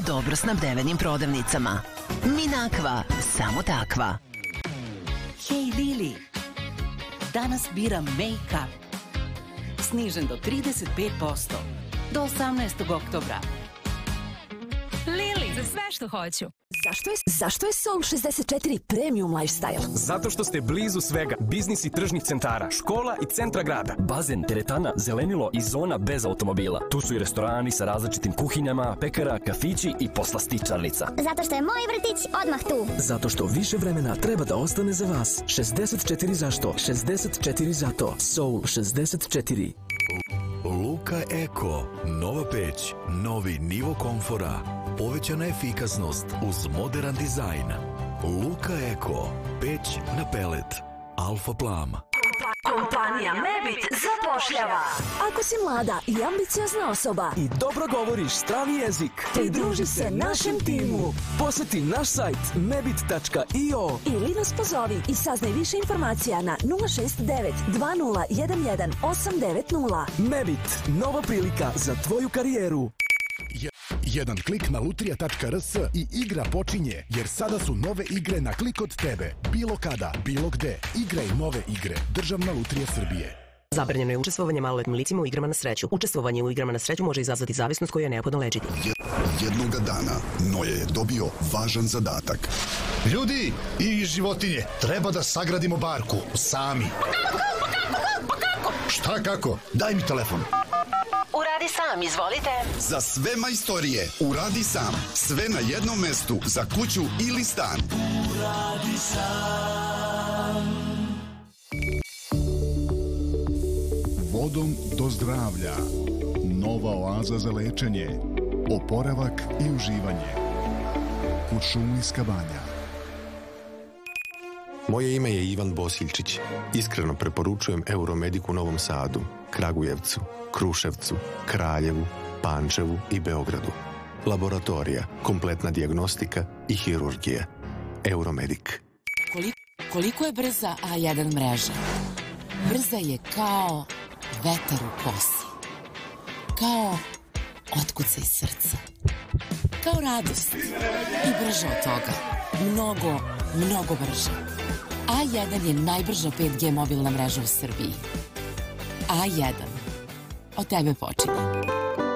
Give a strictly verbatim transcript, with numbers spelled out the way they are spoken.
dobro snabdevenim prodavnicama. Minakva, samo takva. Hej Lili, danas biram make-up. Snižen do trideset pet posto. Do osamnaestog oktobra. Lili, za sve što hoću. Zašto je, zašto je Sol šezdeset četiri premium lifestyle? Zato što ste blizu svega, biznis i tržnih centara, škola i centra grada. Bazen, teretana, zelenilo i zona bez automobila. Tu su i restorani sa različitim kuhinjama, pekara, kafići i poslastičarnica. Zato što je moj vrtić odmah tu. Zato što više vremena treba da ostane za vas. šezdeset četiri zašto? šezdeset četiri zato. Soul šezdeset četiri. Luka Eko, nova peć, novi nivo komfora, povećana efikasnost uz moderan dizajn. Luka Eko, peć na pelet, Alfa Plam. Kompanija Mebit zapošljava. Ako si mlada i ambiciozna osoba I dobro govoriš strani jezik, pridruži se našem timu. poseti naš sajt mebit tačka io Ili nas pozovi i saznaj više informacija na nula šest devet dva nula jedan jedan osam devet nula. Mebit, nova prilika za tvoju karijeru. Jedan klik na lutrija tačka rs i igra počinje, jer sada su nove igre na klik od tebe. Bilo kada, bilo gde. Igraj nove igre. Državna lutrija Srbije. Zabranjeno je učestvovanje maloletnim licima u igrama na sreću. Učestvovanje u igrama na sreću može izazvati zavisnost koju je neophodno lečiti. Jednoga dana Noje je dobio važan zadatak. Ljudi i životinje, treba da sagradimo barku sami. Pa kako? Pa kako? Pa kako? Šta kako? Daj mi telefon. Uradi sam, izvolite. Za sve majstorije, uradi sam. Sve na jednom mestu, za kuću ili stan. Uradi sam. Vodom do zdravlja. Nova oaza za lečenje. Oporavak i uživanje. Kuršumlijska banja. Moje ime je Ivan Bosiljčić. Iskreno preporučujem Euromedic u Novom Sadu, Kragujevcu, Kruševcu, Kraljevu, Pančevu i Beogradu. Laboratorija, kompletna dijagnostika i hirurgija. Euromedic. Koliko, koliko je brza A jedan mreža? Brza je kao vetar u kosi. Kao otkucaj srca. Kao radost. I brže od toga. Mnogo, mnogo brže. A jedan je najbrža pet G mobilna mreža u Srbiji. A jedan. Od tebe počinje.